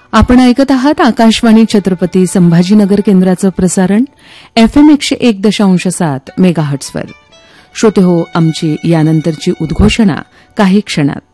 आपण ऐकत आहात आकाशवाणी छत्रपती संभाजीनगर केंद्राचं प्रसारण FM 101.7 मेगाहर्ट्झवर. श्रोते हो, आमची यानंतरची उद्घोषणा काही क्षणात.